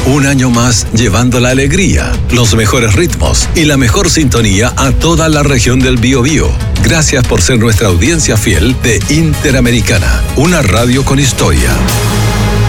Un año más llevando la alegría, los mejores ritmos y la mejor sintonía a toda la región del Biobío. Gracias por ser nuestra audiencia fiel de Interamericana, una radio con historia.